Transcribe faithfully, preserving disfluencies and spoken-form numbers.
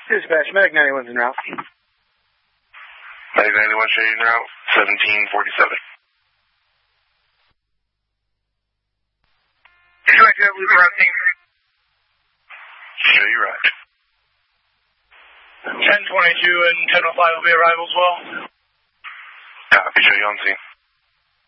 Dispatch, Medic ninety-one's en route. Medic ninety-one, show you en route, seventeen forty-seven. Show you blue crossing. Show you right. ten twenty-two and ten oh five will be arrival as well. Copy, show you on scene.